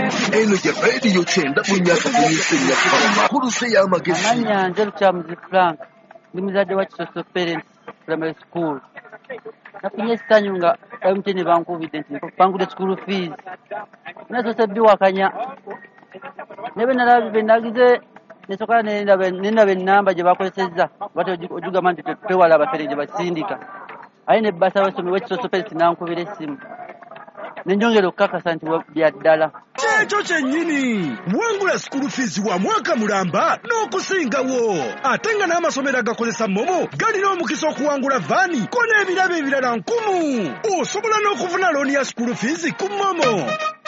eno gye rediyo kyenda mu myaka minisenya kuruse y'amagezi amanyanja Lukyamuzi Frank ndi muzadde wa Kisoso Parents Primary School nafunye esitanyu nga MTN bankubidde nti bangudde school fees nazo biwakanya nebe nalabe nagize nesokola nenaba ennamba gye bakozesezza bati ojugamba nti twewala abafere gye basindika aye ne basa basomi w'Ekisoso Parents nankubira essimu nenjongera okukakasa nti bya ddala ekyo kyennyini wangula school fees wa mwaka mulamba n'okusingawo ate nga n'amasomero agakozesa momo galina omukisa okuwangula vaani ko n'ebirabo ebirala 1000 osobola n'okufuna looni ya school fees ku momo